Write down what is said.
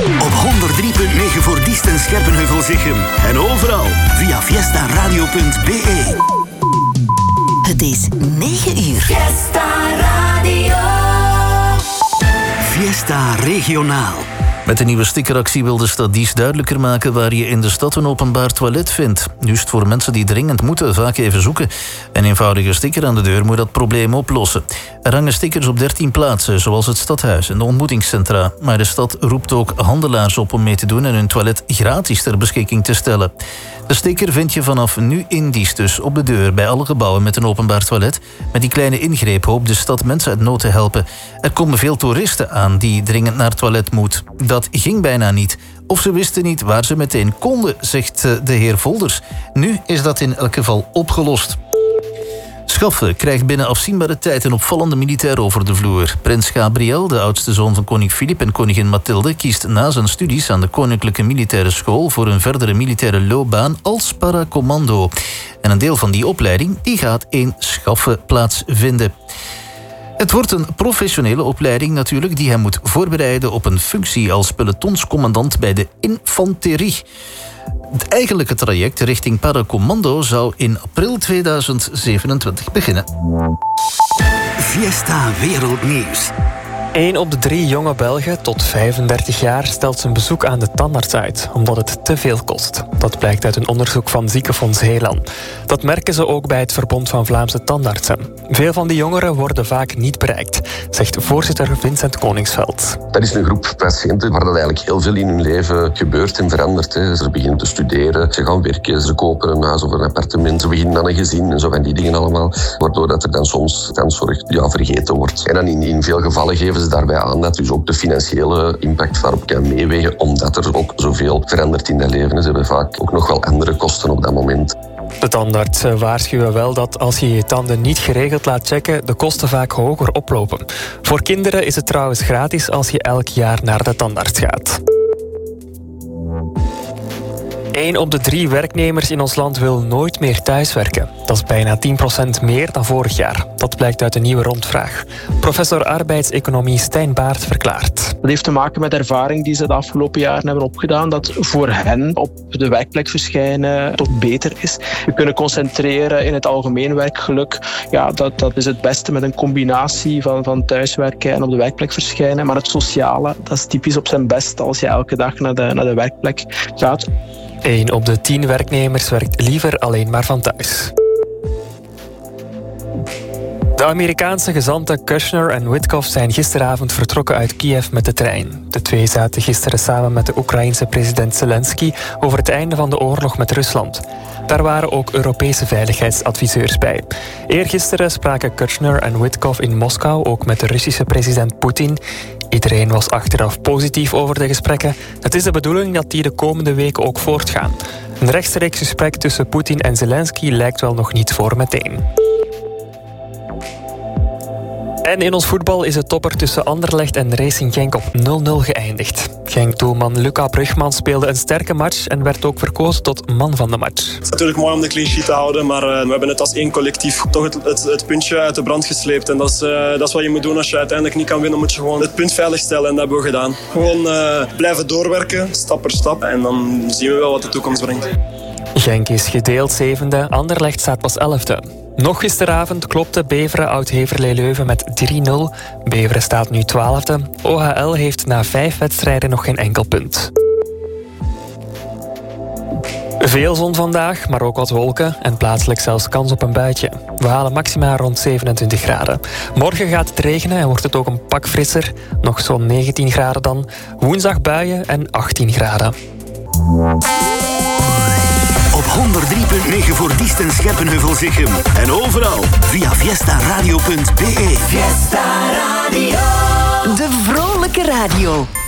Op 103.9 voor Diest en Scherpenheuvel-Zichem. En overal via fiestaradio.be. Het is 9 uur. Fiesta Radio. Fiesta Regionaal. Met de nieuwe stickeractie wil de stad Diest duidelijker maken waar je in de stad een openbaar toilet vindt. Nu is het voor mensen die dringend moeten vaak even zoeken. Een eenvoudige sticker aan de deur moet dat probleem oplossen. Er hangen stickers op 13 plaatsen, zoals het stadhuis en de ontmoetingscentra. Maar de stad roept ook handelaars op om mee te doen en hun toilet gratis ter beschikking te stellen. De sticker vind je vanaf nu in Diest, dus op de deur bij alle gebouwen met een openbaar toilet. Met die kleine ingreep hoopt de stad mensen uit nood te helpen. Er komen veel toeristen aan die dringend naar het toilet moeten. Dat ging bijna niet. Of ze wisten niet waar ze meteen konden, zegt de heer Volders. Nu is dat in elk geval opgelost. Schaffe krijgt binnen afzienbare tijd een opvallende militair over de vloer. Prins Gabriel, de oudste zoon van koning Filip en koningin Mathilde, kiest na zijn studies aan de Koninklijke Militaire School voor een verdere militaire loopbaan als paracommando. En een deel van die opleiding die gaat in Schaffe plaatsvinden. Het wordt een professionele opleiding natuurlijk die hem moet voorbereiden op een functie als pelotonscommandant bij de infanterie. Het eigenlijke traject richting paracommando zou in april 2027 beginnen. Fiesta Wereldnieuws. 1 op de 3 jonge Belgen tot 35 jaar stelt zijn bezoek aan de tandarts uit, omdat het te veel kost. Dat blijkt uit een onderzoek van Ziekenfonds Helan. Dat merken ze ook bij het Verbond van Vlaamse Tandartsen. Veel van die jongeren worden vaak niet bereikt, zegt voorzitter Vincent Koningsveld. Dat is een groep patiënten waar dat eigenlijk heel veel in hun leven gebeurt en verandert. Ze beginnen te studeren, ze gaan werken, ze kopen een huis of een appartement, ze beginnen aan een gezin en zo van die dingen allemaal. Waardoor dat er dan soms tandzorg vergeten wordt. En dan in veel gevallen geven ze daarbij aan dat dus ook de financiële impact daarop kan meewegen, omdat er ook zoveel verandert in dat leven. Ze hebben vaak ook nog wel andere kosten op dat moment. De tandartsen waarschuwen wel dat als je je tanden niet geregeld laat checken, de kosten vaak hoger oplopen. Voor kinderen is het trouwens gratis als je elk jaar naar de tandarts gaat. 1 op de 3 werknemers in ons land wil nooit meer thuiswerken. Dat is bijna 10% meer dan vorig jaar. Dat blijkt uit een nieuwe rondvraag. Professor arbeidseconomie Stijn Baert verklaart. Dat heeft te maken met de ervaring die ze de afgelopen jaren hebben opgedaan, dat voor hen op de werkplek verschijnen toch beter is. Je kunnen concentreren in het algemeen werkgeluk. Ja, dat is het beste met een combinatie van thuiswerken en op de werkplek verschijnen. Maar het sociale, dat is typisch op zijn best als je elke dag naar de werkplek gaat. 1 op de 10 werknemers werkt liever alleen maar van thuis. De Amerikaanse gezanten Kushner en Witkoff zijn gisteravond vertrokken uit Kiev met de trein. De twee zaten gisteren samen met de Oekraïense president Zelensky over het einde van de oorlog met Rusland. Daar waren ook Europese veiligheidsadviseurs bij. Eergisteren spraken Kushner en Witkoff in Moskou ook met de Russische president Poetin. Iedereen was achteraf positief over de gesprekken. Het is de bedoeling dat die de komende weken ook voortgaan. Een rechtstreeks gesprek tussen Poetin en Zelensky lijkt wel nog niet voor meteen. En in ons voetbal is het topper tussen Anderlecht en Racing Genk op 0-0 geëindigd. Genk-doelman Luca Brugman speelde een sterke match en werd ook verkozen tot man van de match. Het is natuurlijk mooi om de clean sheet te houden, maar we hebben het als één collectief toch het puntje uit de brand gesleept. En dat is wat je moet doen als je uiteindelijk niet kan winnen, moet je gewoon het punt veilig stellen en dat hebben we gedaan. Gewoon blijven doorwerken, stap per stap en dan zien we wel wat de toekomst brengt. Genk is gedeeld 7e, Anderlecht staat pas 11e. Nog gisteravond klopte Beveren Oud-Heverlee Leuven met 3-0. Beveren staat nu 12e. OHL heeft na 5 wedstrijden nog geen enkel punt. Veel zon vandaag, maar ook wat wolken en plaatselijk zelfs kans op een buitje. We halen maxima rond 27 graden. Morgen gaat het regenen en wordt het ook een pak frisser. Nog zo'n 19 graden dan. Woensdag buien en 18 graden. Op 103.9 voor Diest en Scherpenheuvel-Zichem. En overal via fiestaradio.be. Fiesta Radio. De vrolijke radio.